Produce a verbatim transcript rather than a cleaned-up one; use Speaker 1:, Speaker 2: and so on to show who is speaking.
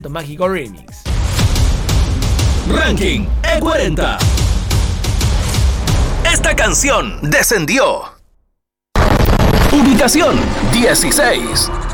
Speaker 1: Mágico Remix.
Speaker 2: Ranking E cuarenta. Esta canción descendió. Ubicación dieciséis.